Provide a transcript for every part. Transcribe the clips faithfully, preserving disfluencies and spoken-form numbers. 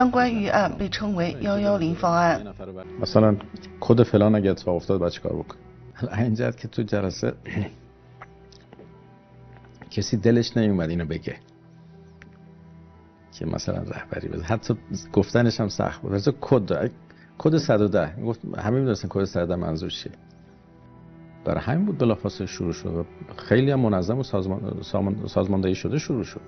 相关预案被称为“一一零方案”。 مثلا کد فلان اگه اتفاق افتاد باید چیکار بکنه؟ این جهت که تو جلسه کسی دلش نمیومد اینو بگه که مثلا رهبری بده، حتی گفتنش هم سخت بود. مثلا کد کد صد و ده گفت همه میدونستن کد صد و ده منظور چیه. برای همین بود بلافاصله شروع شد. خیلی هم منظم و سازمان سازماندهی شده شروع شد.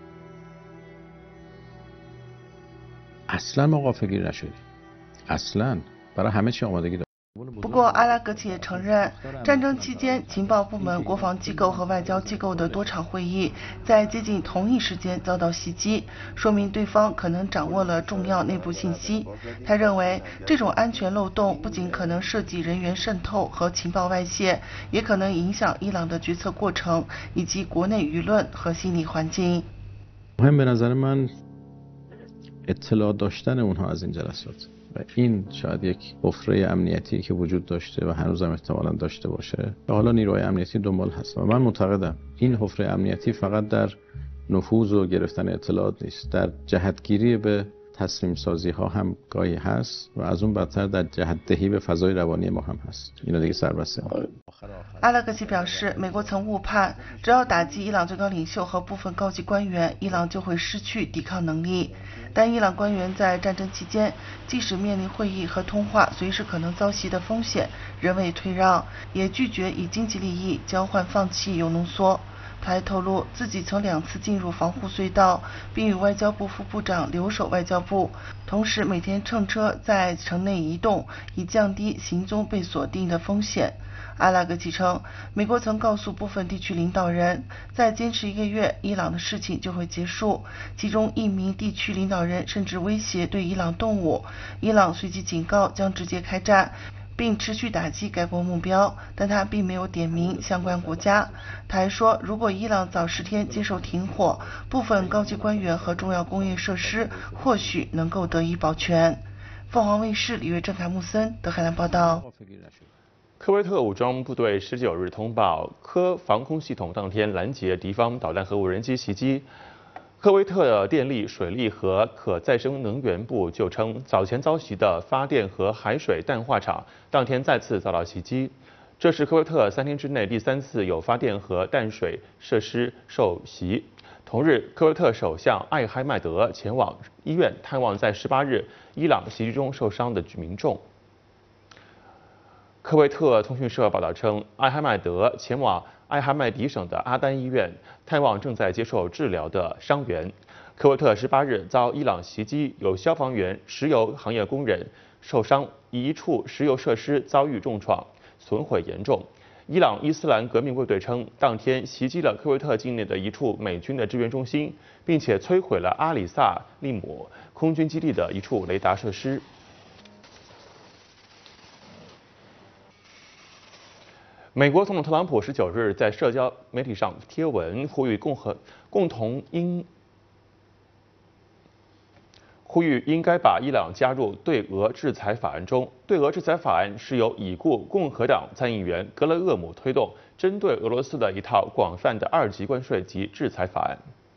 اصلا ما غافلگیر نشدیم. اصلا برای همه چی آمادگی داشتیم。 不过，阿拉格齐也承认，战争期间情报部门、国防机构和外交机构的多场会议在接近同一时间遭到袭击，说明对方可能掌握了重要内部信息。他认为，这种安全漏洞不仅可能涉及人员渗透和情报外泄，也可能影响伊朗的决策过程以及国内舆论和心理环境。 مهم به نظر من اطلاع داشتن اونها از این جلسات و این شاید یک حفره امنیتی که وجود داشته و هنوزم احتمالاً داشته باشه و حالا نیروهای امنیتی دنبال هست و من معتقدم این حفره امنیتی فقط در نفوذ و گرفتن اطلاعات نیست، در جهتگیری به تصمیم سازی ها هم گاهی هست و از اون بدتر در جهت دهی به فضای روانی ما هم هست. اینا دیگه سربسته هم. 阿拉格齐表示，美国曾误判，只要打击伊朗最高领袖和部分高级官员，伊朗就会失去抵抗能力。但伊朗官员在战争期间，即使面临会议和通话随时可能遭袭的风险，仍未退让，也拒绝以经济利益交换放弃铀浓缩。他还透露，自己曾两次进入防护隧道，并与外交部副部长留守外交部，同时每天乘车在城内移动，以降低行踪被锁定的风险。阿拉格齐称，美国曾告诉部分地区领导人，再坚持一个月，伊朗的事情就会结束。其中一名地区领导人甚至威胁对伊朗动武，伊朗随即警告将直接开战，并持续打击该国目标，但他并没有点名相关国家。他还说，如果伊朗早十天接受停火，部分高级官员和重要工业设施或许能够得以保全。凤凰卫视李月郑、凯木森德黑兰报道。 科威特武装部队十九日通报，科防空系统当天拦截敌方导弹和无人机袭击。科威特的电力、水利和可再生能源部就称，早前遭袭的发电和海水淡化厂当天再次遭到袭击。这是科威特三天之内第三次有发电和淡水设施受袭。同日，科威特首相艾哈迈德前往医院探望在十八日伊朗袭击中受伤的民众。科威特通讯社报道称，艾哈迈德前往艾哈迈迪省的阿丹医院探望正在接受治疗的伤员。科威特十八日遭伊朗袭击，有消防员、石油行业工人受伤，一处石油设施遭遇重创，损毁严重。伊朗伊斯兰革命卫队称，当天袭击了科威特境内的一处美军的支援中心，并且摧毁了阿里萨利姆空军基地的一处雷达设施。美国总统特朗普十九日在社交媒体上贴文，呼吁共和共同应呼吁应该把伊朗加入对俄制裁法案中。对俄制裁法案是由已故共和党参议员格雷厄姆推动，针对俄罗斯的一套广泛的二级关税及制裁法案。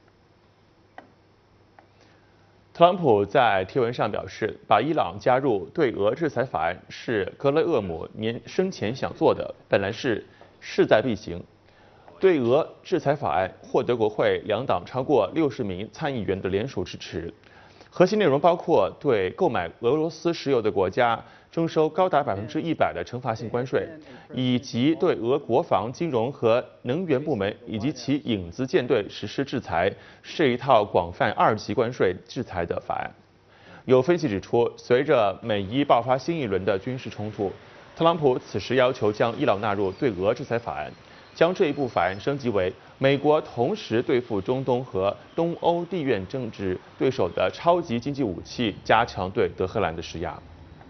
特朗普在贴文上表示，把伊朗加入对俄制裁法案是格雷厄姆年生前想做的，本来是势在必行。对俄制裁法案获得国会两党超过六十名参议员的联署支持。核心内容包括对购买俄罗斯石油的国家征收高达百分之一百的惩罚性关税，以及对俄国防、金融和能源部门以及其影子舰队实施制裁，是一套广泛二级关税制裁的法案。有分析指出，随着美伊爆发新一轮的军事冲突，特朗普此时要求将伊朗纳入对俄制裁法案，将这一部法案升级为美国同时对付中东和东欧地缘政治对手的超级经济武器，加强对德黑兰的施压。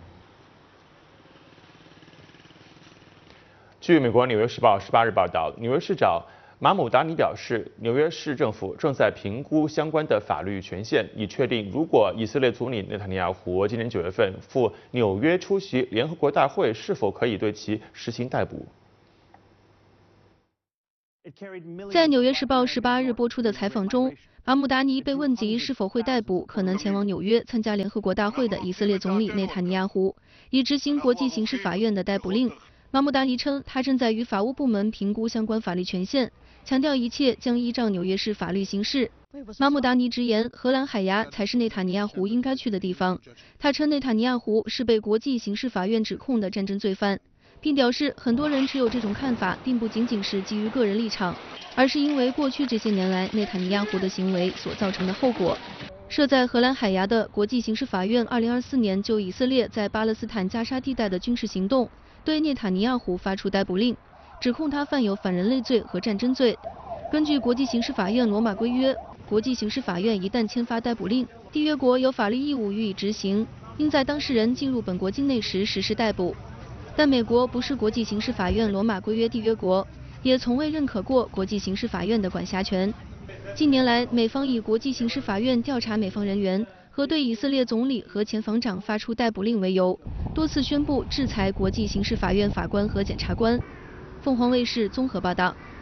据美国《纽约时报》十八日报道，纽约市长马姆达尼表示，纽约市政府正在评估相关的法律权限，以确定如果以色列总理内塔尼亚胡今年九月份赴纽约出席联合国大会，是否可以对其实行逮捕。 在《纽约时报》十八日播出的采访中，马姆达尼被问及是否会逮捕可能前往纽约参加联合国大会的以色列总理内塔尼亚胡，以执行国际刑事法院的逮捕令。马姆达尼称，他正在与法务部门评估相关法律权限，强调一切将依照纽约市法律行事。马姆达尼直言，荷兰海牙才是内塔尼亚胡应该去的地方。他称内塔尼亚胡是被国际刑事法院指控的战争罪犯，并表示很多人持有这种看法，并不仅仅是基于个人立场，而是因为过去这些年来内塔尼亚胡的行为所造成的后果。设在荷兰海牙的国际刑事法院，二零二四年就以色列在巴勒斯坦加沙地带的军事行动，对内塔尼亚胡发出逮捕令，指控他犯有反人类罪和战争罪。根据国际刑事法院罗马规约，国际刑事法院一旦签发逮捕令，缔约国有法律义务予以执行，应在当事人进入本国境内时实施逮捕。但美国不是国际刑事法院罗马规约缔约国，也从未认可过国际刑事法院的管辖权。近年来，美方以国际刑事法院调查美方人员和对以色列总理和前防长发出逮捕令为由，多次宣布制裁国际刑事法院法官和检察官。凤凰卫视综合报道。